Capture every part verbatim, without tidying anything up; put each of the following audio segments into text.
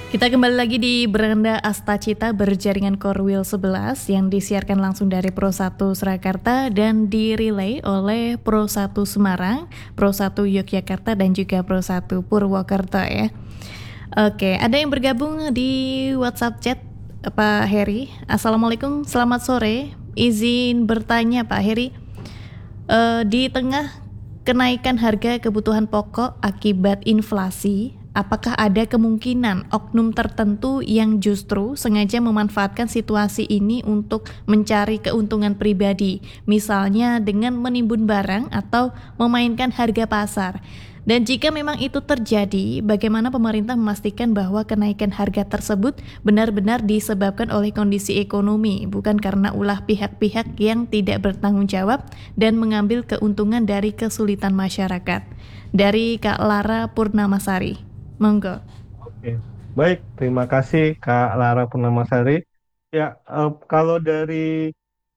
Kita kembali lagi di Beranda Astacita berjaringan Korwil sebelas yang disiarkan langsung dari Pro satu Surakarta dan direlay oleh Pro satu Semarang, Pro satu Yogyakarta dan juga Pro satu Purwokerto ya. Oke, ada yang bergabung di WhatsApp chat Pak Heri. Assalamualaikum, selamat sore. Izin bertanya Pak Heri, eh, di tengah kenaikan harga kebutuhan pokok akibat inflasi, apakah ada kemungkinan oknum tertentu yang justru sengaja memanfaatkan situasi ini untuk mencari keuntungan pribadi, misalnya dengan menimbun barang atau memainkan harga pasar? Dan jika memang itu terjadi, bagaimana pemerintah memastikan bahwa kenaikan harga tersebut benar-benar disebabkan oleh kondisi ekonomi, bukan karena ulah pihak-pihak yang tidak bertanggung jawab dan mengambil keuntungan dari kesulitan masyarakat? Dari Kak Lara Purnamasari. Monggo. Oke, baik. Terima kasih Kak Lara Purnamasari. Ya, eh, kalau dari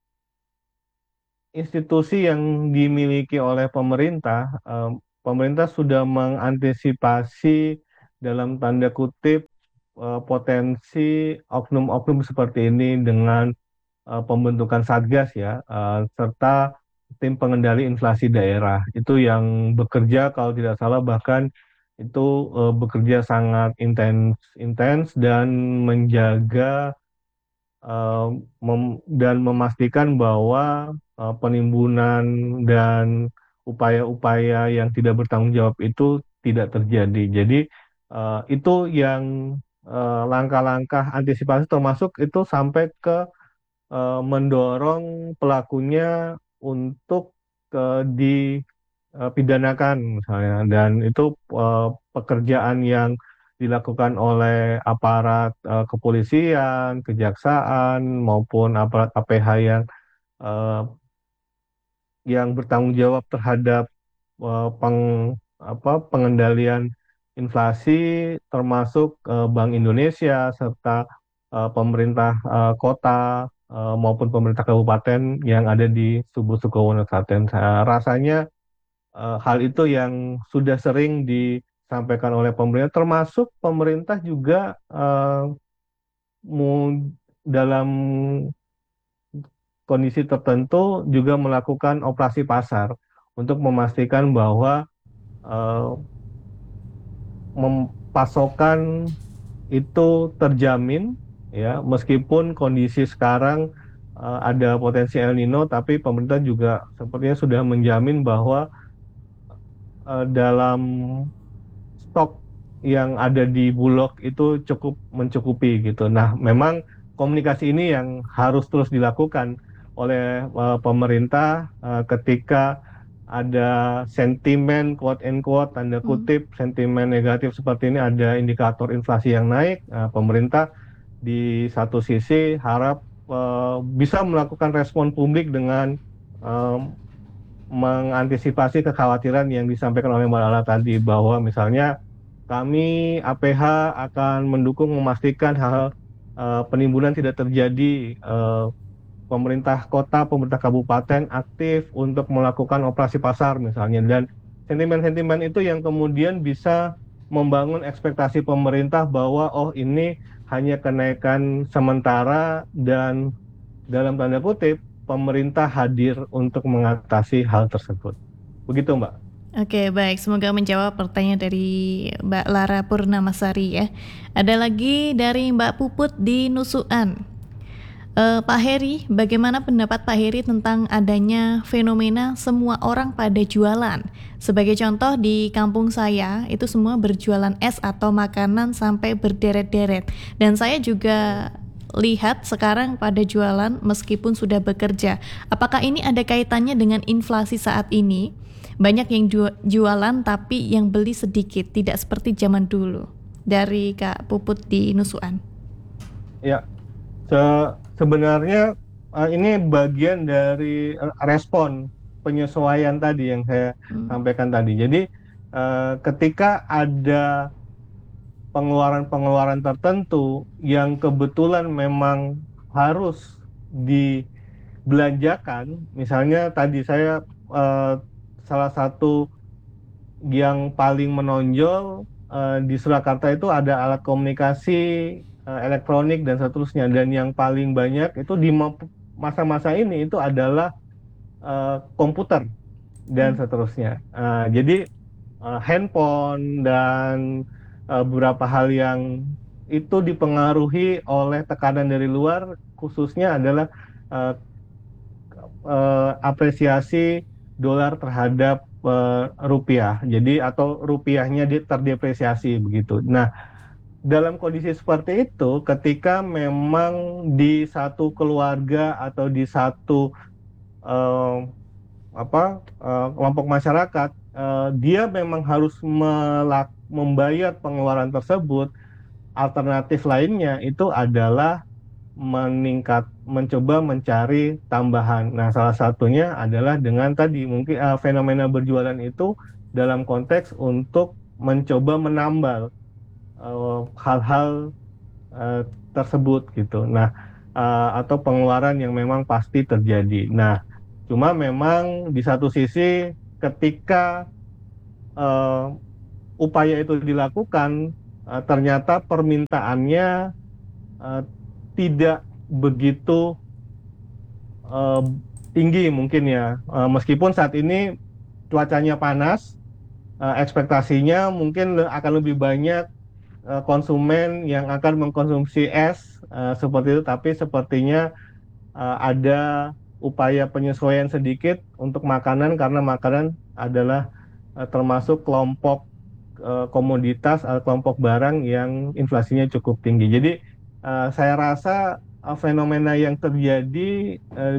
institusi yang dimiliki oleh pemerintah, eh, pemerintah sudah mengantisipasi dalam tanda kutip eh, potensi oknum-oknum seperti ini dengan eh, pembentukan Satgas ya, eh, serta tim pengendali inflasi daerah. Itu yang bekerja kalau tidak salah bahkan itu eh, bekerja sangat intens intens dan menjaga eh, mem- dan memastikan bahwa eh, penimbunan dan upaya-upaya yang tidak bertanggung jawab itu tidak terjadi. Jadi eh, itu yang eh, langkah-langkah antisipasi termasuk itu sampai ke eh, mendorong pelakunya untuk eh, dipidanakan misalnya, dan itu eh, pekerjaan yang dilakukan oleh aparat eh, kepolisian, kejaksaan maupun aparat A P H yang eh, yang bertanggung jawab terhadap eh, peng, apa, pengendalian inflasi, termasuk eh, Bank Indonesia serta eh, pemerintah eh, kota eh, maupun pemerintah kabupaten yang ada di Subu Sukowono Klaten. Saya rasanya eh, hal itu yang sudah sering disampaikan oleh pemerintah, termasuk pemerintah juga eh, mu- dalam kondisi tertentu juga melakukan operasi pasar untuk memastikan bahwa eh, mem- pasokan itu terjamin ya, meskipun kondisi sekarang eh, ada potensi El Nino, tapi pemerintah juga sepertinya sudah menjamin bahwa eh, dalam stok yang ada di Bulog itu cukup mencukupi gitu. Nah, memang komunikasi ini yang harus terus dilakukan oleh eh, pemerintah eh, ketika ada sentimen quote and quote tanda Hmm. kutip sentimen negatif seperti ini, ada indikator inflasi yang naik. Nah, pemerintah di satu sisi harap eh, bisa melakukan respon publik dengan eh, mengantisipasi kekhawatiran yang disampaikan oleh Mbak Lala tadi, bahwa misalnya kami A P H akan mendukung memastikan hal eh, penimbunan tidak terjadi. Eh, pemerintah kota, pemerintah kabupaten aktif untuk melakukan operasi pasar misalnya, dan sentimen-sentimen itu yang kemudian bisa membangun ekspektasi pemerintah bahwa oh, ini hanya kenaikan sementara dan dalam tanda kutip pemerintah hadir untuk mengatasi hal tersebut. Begitu, Mbak. Oke, baik. Semoga menjawab pertanyaan dari Mbak Lara Purnamasari ya. Ada lagi dari Mbak Puput di Nusuan. Eh, Pak Heri, bagaimana pendapat Pak Heri tentang adanya fenomena semua orang pada jualan? Sebagai contoh, di kampung saya itu semua berjualan es atau makanan sampai berderet-deret. Dan saya juga lihat sekarang pada jualan meskipun sudah bekerja. Apakah ini ada kaitannya dengan inflasi saat ini? Banyak yang ju- jualan tapi yang beli sedikit, tidak seperti zaman dulu. Dari Kak Puput di Nusuan. Ya, se- sebenarnya eh, ini bagian dari eh, respon penyesuaian tadi yang saya Hmm. sampaikan tadi. Jadi eh, ketika ada pengeluaran-pengeluaran tertentu yang kebetulan memang harus dibelanjakan, misalnya tadi saya eh, salah satu yang paling menonjol eh, di Surakarta itu ada alat komunikasi eh, elektronik dan seterusnya. Dan yang paling banyak itu di ma- masa-masa ini itu adalah eh, komputer dan Hmm. seterusnya. Eh, jadi eh, handphone dan eh, beberapa hal yang itu dipengaruhi oleh tekanan dari luar, khususnya adalah eh, eh, apresiasi dolar terhadap eh, rupiah. Jadi atau rupiahnya di- terdepresiasi begitu. Nah, dalam kondisi seperti itu, ketika memang di satu keluarga atau di satu eh, apa eh, kelompok masyarakat, eh, dia memang harus melak- membayar pengeluaran tersebut. Alternatif lainnya itu adalah meningkat, mencoba mencari tambahan. Nah, salah satunya adalah dengan tadi mungkin eh, fenomena berjualan itu dalam konteks untuk mencoba menambal eh, hal-hal eh, tersebut gitu. Nah, eh, atau pengeluaran yang memang pasti terjadi. Nah, cuma memang di satu sisi ketika eh, upaya itu dilakukan, eh, ternyata permintaannya eh, tidak begitu eh, tinggi mungkin ya. Eh, meskipun saat ini cuacanya panas, eh, ekspektasinya mungkin le- akan lebih banyak eh, konsumen yang akan mengkonsumsi es eh, seperti itu, tapi sepertinya eh, ada upaya penyesuaian sedikit untuk makanan karena makanan adalah eh, termasuk kelompok eh, komoditas atau kelompok barang yang inflasinya cukup tinggi. Jadi eh, saya rasa eh, fenomena yang terjadi eh,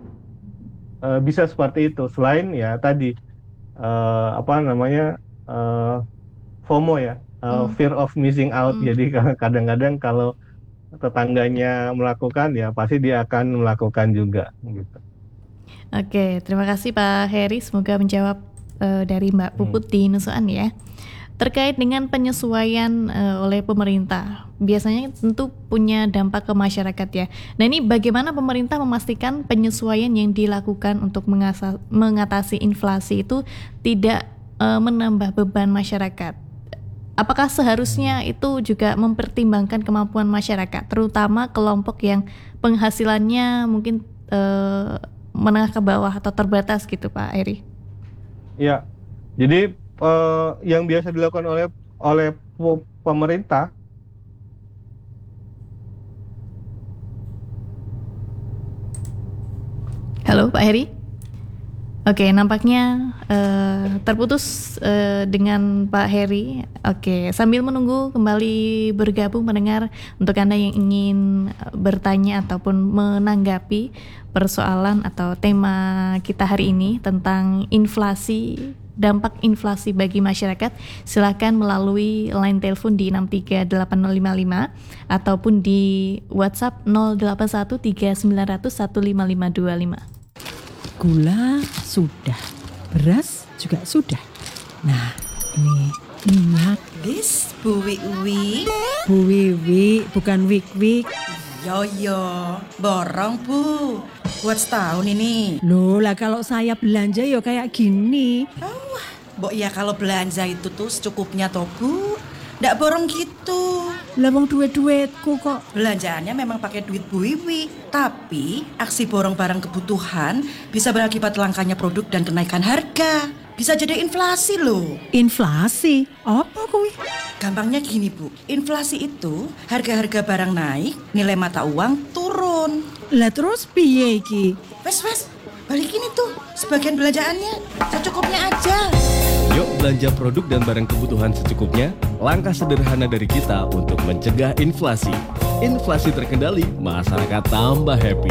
eh, bisa seperti itu. Selain ya tadi eh, apa namanya eh, FOMO ya, eh, Hmm. fear of missing out. Hmm. Jadi kadang-kadang kalau tetangganya melakukan ya pasti dia akan melakukan juga gitu. Oke, terima kasih Pak Heri. Semoga menjawab eh, dari Mbak Hmm. Puput di Nusuan ya. Terkait dengan penyesuaian eh, oleh pemerintah, biasanya tentu punya dampak ke masyarakat ya. Nah ini bagaimana pemerintah memastikan penyesuaian yang dilakukan untuk mengasa- mengatasi inflasi itu tidak eh, menambah beban masyarakat? Apakah seharusnya itu juga mempertimbangkan kemampuan masyarakat, terutama kelompok yang penghasilannya mungkin eh, menengah ke bawah atau terbatas gitu Pak Eri? Ya, jadi eh, yang biasa dilakukan oleh oleh pe- pemerintah. Halo Pak Heri? Oke, nampaknya eh, terputus eh, dengan Pak Heri. Oke, sambil menunggu kembali bergabung mendengar untuk Anda yang ingin eh, bertanya ataupun menanggapi persoalan atau tema kita hari ini tentang inflasi, dampak inflasi bagi masyarakat, silakan melalui line telepon di enam tiga delapan nol lima lima ataupun di WhatsApp nol delapan satu tiga sembilan nol nol satu lima lima dua lima. Gula sudah, beras juga sudah. Nah, ini minyak. Wis, Bu Wiwi. Bu Wiwi, bukan Wik-Wik. Yo yo, borong Bu. Buat setahun ini. Loh lah kalau saya belanja ya kayak gini. Oh, Mbok ya kalau belanja itu tuh secukupnya toh Bu. Ndak borong gitu. Lah wong duit-duitku kok. Belanjaannya memang pakai duit Bu Wiwi. Tapi aksi borong barang kebutuhan bisa berakibat langkanya produk dan kenaikan harga. Bisa jadi inflasi loh. Inflasi? Apa kuwi? Gampangnya gini Bu, inflasi itu harga-harga barang naik, nilai mata uang turun. Lah terus piye iki? Wes wes, balikin itu sebagian belanjaannya, secukupnya aja. Yuk belanja produk dan barang kebutuhan secukupnya. Langkah sederhana dari kita untuk mencegah inflasi. Inflasi terkendali, masyarakat tambah happy.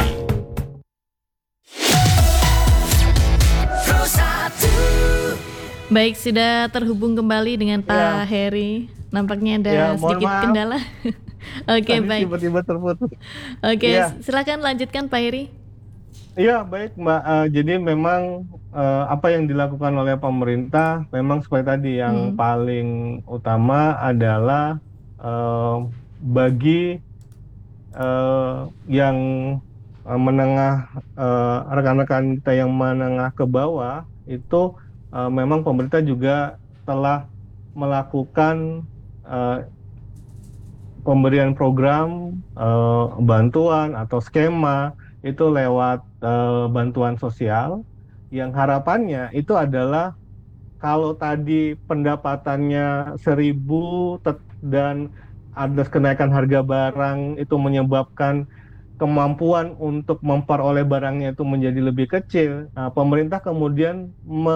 Baik, sudah terhubung kembali dengan Pak Ya. Heri. Nampaknya ada Ya, mohon sedikit maaf. kendala. Oke, Tadi baik. tiba-tiba terputus. Oke, Iya. silakan lanjutkan Pak Heri. Iya, baik Mbak. Eh, jadi memang eh, apa yang dilakukan oleh pemerintah memang seperti tadi yang Hmm. paling utama adalah eh, bagi eh, yang eh, menengah eh, rekan-rekan kita yang menengah ke bawah itu eh, memang pemerintah juga telah melakukan uh, pemberian program uh, bantuan atau skema itu lewat uh, bantuan sosial yang harapannya itu adalah kalau tadi pendapatannya seribu dan ada kenaikan harga barang itu menyebabkan kemampuan untuk memperoleh barangnya itu menjadi lebih kecil. Nah, pemerintah kemudian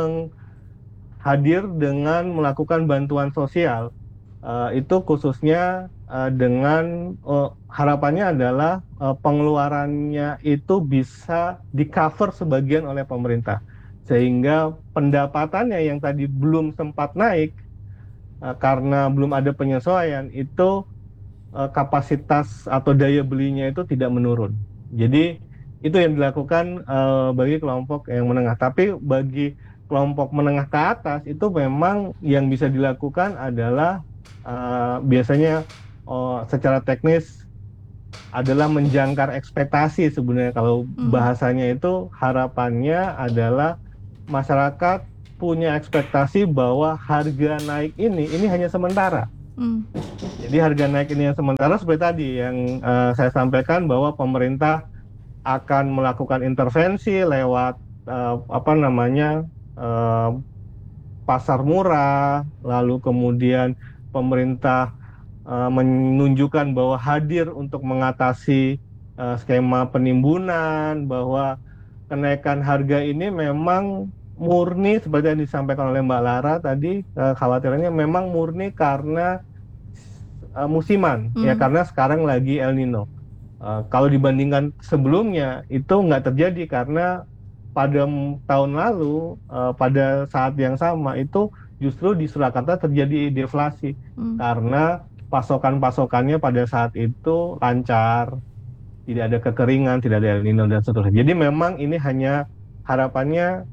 menghadir dengan melakukan bantuan sosial. Uh, itu khususnya uh, dengan uh, harapannya adalah uh, pengeluarannya itu bisa di-cover sebagian oleh pemerintah. Sehingga pendapatannya yang tadi belum sempat naik uh, karena belum ada penyesuaian itu uh, kapasitas atau daya belinya itu tidak menurun. Jadi itu yang dilakukan uh, bagi kelompok yang menengah. Tapi bagi kelompok menengah ke atas itu memang yang bisa dilakukan adalah uh, biasanya uh, secara teknis adalah menjangkar ekspektasi sebenarnya. Kalau bahasanya itu harapannya adalah masyarakat punya ekspektasi bahwa harga naik ini ini hanya sementara. Hmm. Jadi harga naik ini yang sementara seperti tadi yang uh, saya sampaikan bahwa pemerintah akan melakukan intervensi lewat uh, apa namanya uh, pasar murah, lalu kemudian pemerintah uh, menunjukkan bahwa hadir untuk mengatasi uh, skema penimbunan, bahwa kenaikan harga ini memang murni seperti yang disampaikan oleh Mbak Lara tadi, uh, khawatirannya memang murni karena uh, musiman, hmm. ya karena sekarang lagi El Nino. Uh, kalau dibandingkan sebelumnya itu nggak terjadi karena pada tahun lalu uh, pada saat yang sama itu justru di Surakarta terjadi deflasi hmm. karena pasokan-pasokannya pada saat itu lancar, tidak ada kekeringan, tidak ada El Nino dan seterusnya. Jadi memang ini hanya harapannya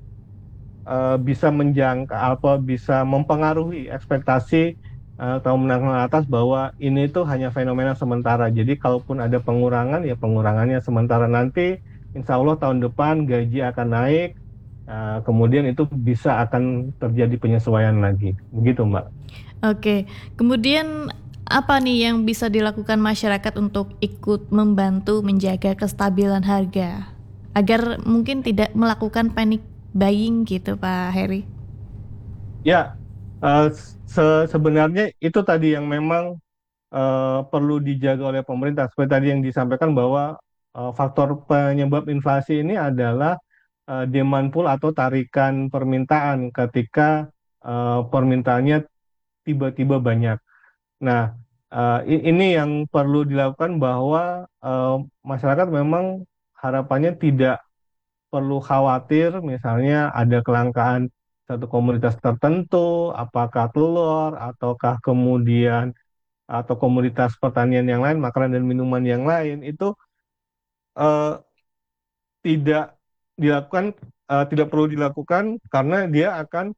uh, bisa menjangka apa bisa mempengaruhi ekspektasi uh, kaum menengah atas bahwa ini tuh hanya fenomena sementara. Jadi kalaupun ada pengurangan ya pengurangannya sementara, nanti insya Allah tahun depan gaji akan naik, uh, kemudian itu bisa akan terjadi penyesuaian lagi, begitu Mbak. Oke, kemudian apa nih yang bisa dilakukan masyarakat untuk ikut membantu menjaga kestabilan harga agar mungkin tidak melakukan panic buying gitu Pak Heri? Ya, uh, se- sebenarnya itu tadi yang memang uh, perlu dijaga oleh pemerintah. Seperti tadi yang disampaikan bahwa uh, faktor penyebab inflasi ini adalah uh, demand pull atau tarikan permintaan ketika uh, permintaannya tiba-tiba banyak. Nah, uh, ini yang perlu dilakukan bahwa uh, masyarakat memang harapannya tidak perlu khawatir misalnya ada kelangkaan satu komoditas tertentu, apakah telur, ataukah kemudian atau komoditas pertanian yang lain, makanan dan minuman yang lain, itu uh, tidak dilakukan, uh, tidak perlu dilakukan karena dia akan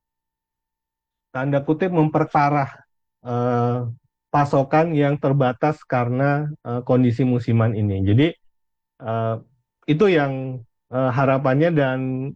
tanda kutip memperparah uh, pasokan yang terbatas karena uh, kondisi musiman ini. Jadi uh, itu yang uh, harapannya, dan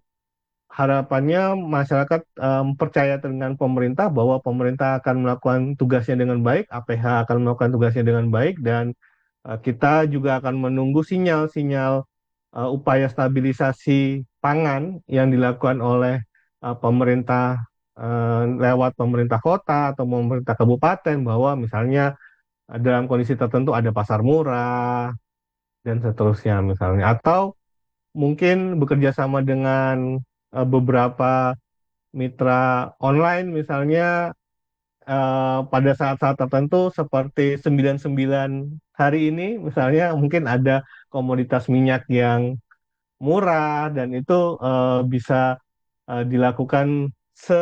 harapannya masyarakat um, percaya dengan pemerintah bahwa pemerintah akan melakukan tugasnya dengan baik, A P H akan melakukan tugasnya dengan baik, dan uh, kita juga akan menunggu sinyal-sinyal uh, upaya stabilisasi pangan yang dilakukan oleh uh, pemerintah lewat pemerintah kota atau pemerintah kabupaten, bahwa misalnya dalam kondisi tertentu ada pasar murah dan seterusnya misalnya, atau mungkin bekerja sama dengan uh, beberapa mitra online misalnya uh, pada saat-saat tertentu seperti sembilan puluh sembilan hari ini misalnya mungkin ada komoditas minyak yang murah dan itu uh, bisa uh, dilakukan se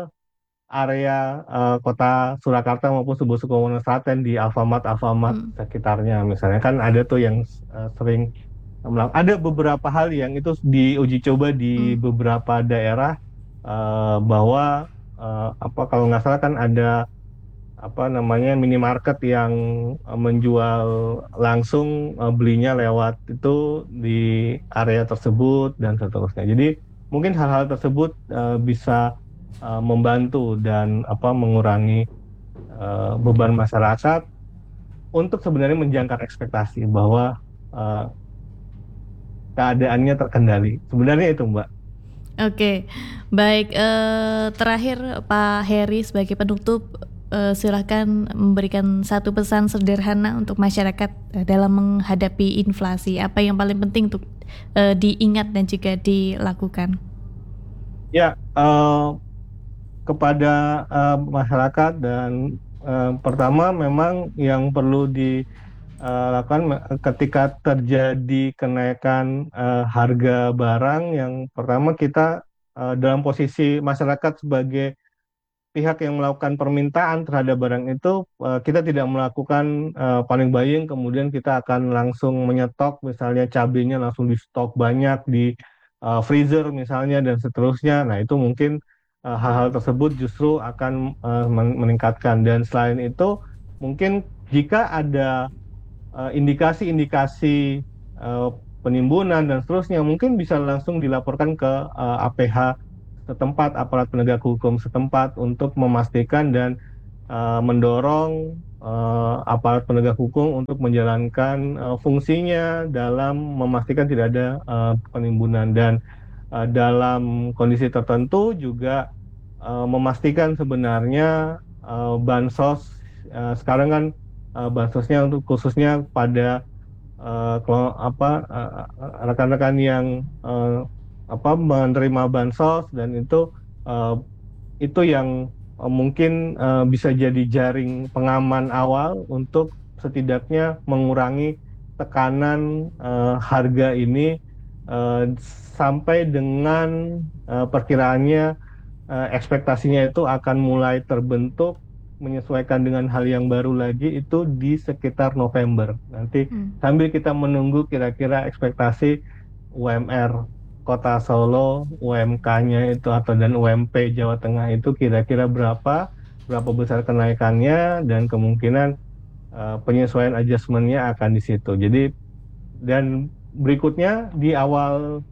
area uh, kota Surakarta maupun Subo-Sukowono Klaten di Alfamart Alfamart hmm. sekitarnya misalnya, kan ada tuh yang uh, sering melakukan. Ada beberapa hal yang itu diuji coba di hmm. beberapa daerah uh, bahwa uh, apa kalau nggak salah kan ada apa namanya minimarket yang uh, menjual langsung uh, belinya lewat itu di area tersebut dan seterusnya. Jadi mungkin hal-hal tersebut uh, bisa uh, membantu dan apa mengurangi uh, beban masyarakat untuk sebenarnya menjangkau ekspektasi bahwa uh, keadaannya terkendali. Sebenarnya itu, Mbak. Oke, baik. Eh, terakhir Pak Heri sebagai penutup, eh, silahkan memberikan satu pesan sederhana untuk masyarakat eh, dalam menghadapi inflasi. Apa yang paling penting untuk eh, diingat dan juga dilakukan? Ya, uh, kepada uh, masyarakat dan uh, pertama memang yang perlu dilakukan ketika terjadi kenaikan uh, harga barang, yang pertama kita uh, dalam posisi masyarakat sebagai pihak yang melakukan permintaan terhadap barang itu, uh, kita tidak melakukan uh, panik buying, kemudian kita akan langsung menyetok, misalnya cabenya langsung di stok banyak di uh, freezer misalnya dan seterusnya. Nah itu mungkin uh, hal-hal tersebut justru akan uh, meningkatkan. Dan selain itu mungkin jika ada uh, indikasi-indikasi uh, penimbunan dan seterusnya, mungkin bisa langsung dilaporkan ke uh, A P H setempat, aparat penegak hukum setempat, untuk memastikan dan uh, mendorong uh, aparat penegak hukum untuk menjalankan uh, fungsinya dalam memastikan tidak ada uh, penimbunan. Dan uh, dalam kondisi tertentu juga uh, memastikan sebenarnya uh, bansos uh, sekarang kan uh, bansosnya untuk khususnya pada uh, apa uh, rekan-rekan yang uh, apa menerima bansos, dan itu uh, itu yang uh, mungkin uh, bisa jadi jaring pengaman awal untuk setidaknya mengurangi tekanan uh, harga ini uh, sampai dengan uh, perkiraannya uh, ekspektasinya itu akan mulai terbentuk menyesuaikan dengan hal yang baru lagi itu di sekitar November nanti, hmm. sambil kita menunggu kira-kira ekspektasi U M R Kota Solo, U M K-nya itu atau dan U M P Jawa Tengah itu kira-kira berapa, berapa besar kenaikannya, dan kemungkinan uh, penyesuaian adjustment-nya akan di situ. Jadi dan berikutnya di awal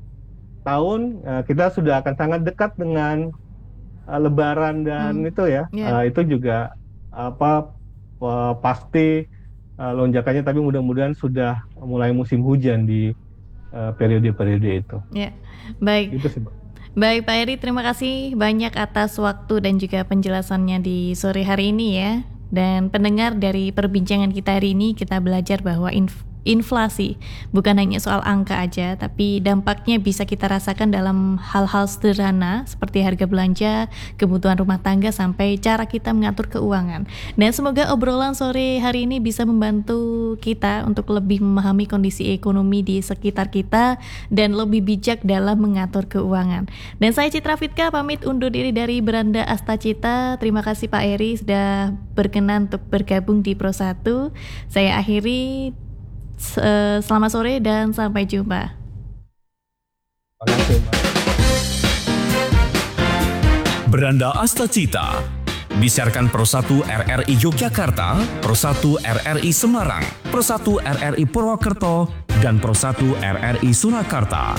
tahun uh, kita sudah akan sangat dekat dengan uh, Lebaran dan hmm. itu ya, yeah. uh, itu juga apa uh, pasti uh, lonjakannya, tapi mudah-mudahan sudah mulai musim hujan di Uh, periode-periode itu. Ya, baik. Itu sih, baik Pak Heri, terima kasih banyak atas waktu dan juga penjelasannya di sore hari ini ya. Dan pendengar, dari perbincangan kita hari ini kita belajar bahwa inf- inflasi bukan hanya soal angka aja, tapi dampaknya bisa kita rasakan dalam hal-hal sederhana seperti harga belanja, kebutuhan rumah tangga, sampai cara kita mengatur keuangan. Dan semoga obrolan sore hari ini bisa membantu kita untuk lebih memahami kondisi ekonomi di sekitar kita dan lebih bijak dalam mengatur keuangan. Dan saya Citra Fitka pamit undur diri dari Beranda Astacita. Terima kasih Pak Heri sudah berkenan untuk bergabung di Pro satu. Saya akhiri. Selamat sore dan sampai jumpa. Terima kasih, Mbak. Beranda Astacita disiarkan Pro satu R R I Yogyakarta, Pro satu R R I Semarang, Pro satu R R I Purwokerto, dan Pro satu R R I Surakarta.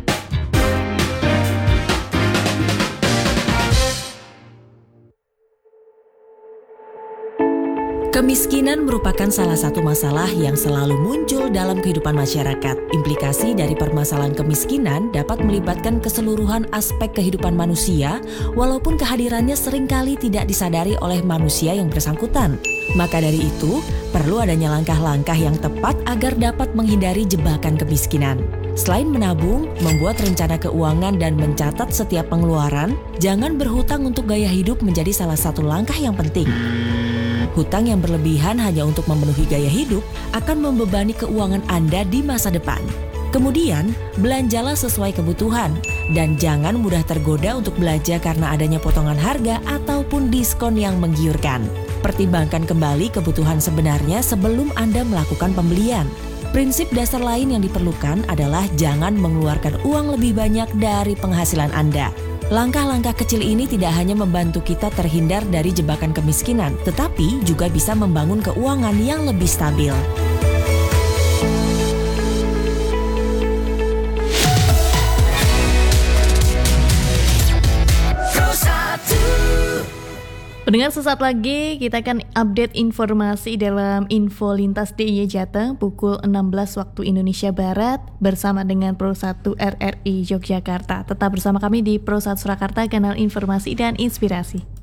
Kemiskinan merupakan salah satu masalah yang selalu muncul dalam kehidupan masyarakat. Implikasi dari permasalahan kemiskinan dapat melibatkan keseluruhan aspek kehidupan manusia, walaupun kehadirannya seringkali tidak disadari oleh manusia yang bersangkutan. Maka dari itu, perlu adanya langkah-langkah yang tepat agar dapat menghindari jebakan kemiskinan. Selain menabung, membuat rencana keuangan dan mencatat setiap pengeluaran, jangan berhutang untuk gaya hidup menjadi salah satu langkah yang penting. Hutang yang berlebihan hanya untuk memenuhi gaya hidup akan membebani keuangan Anda di masa depan. Kemudian, belanjalah sesuai kebutuhan dan jangan mudah tergoda untuk belanja karena adanya potongan harga ataupun diskon yang menggiurkan. Pertimbangkan kembali kebutuhan sebenarnya sebelum Anda melakukan pembelian. Prinsip dasar lain yang diperlukan adalah jangan mengeluarkan uang lebih banyak dari penghasilan Anda. Langkah-langkah kecil ini tidak hanya membantu kita terhindar dari jebakan kemiskinan, tetapi juga bisa membangun keuangan yang lebih stabil. Pendengar, sesaat lagi kita akan update informasi dalam Info Lintas D I Y Jateng pukul enam belas waktu Indonesia Barat bersama dengan Pro satu R R I Yogyakarta. Tetap bersama kami di Pro satu Surakarta, kanal informasi dan inspirasi.